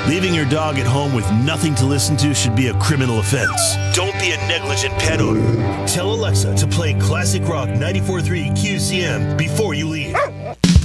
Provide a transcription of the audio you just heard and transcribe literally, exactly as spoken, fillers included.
Leaving your dog at home with nothing to listen to should be a criminal offense. Don't be a negligent pet owner. Tell Alexa to play classic rock ninety-four point three Q C M before you leave.